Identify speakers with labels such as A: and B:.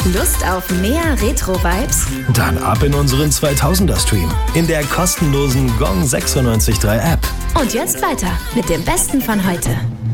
A: Lust auf mehr Retro-Vibes?
B: Dann ab in unseren 2000er-Stream in der kostenlosen Gong 96.3 App.
A: Und jetzt weiter mit dem Besten von heute.